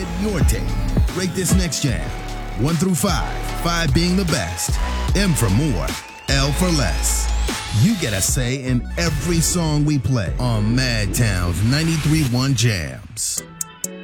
Your take. Rate this next jam. 1 through 5. 5 being the best. M for more. L for less. You get a say in every song we play on Madtown's 93.1 Jams.